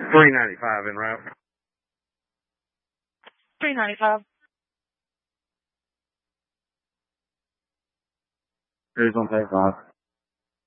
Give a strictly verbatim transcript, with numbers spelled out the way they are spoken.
three ninety-five en route. three ninety-five. Here's on take five.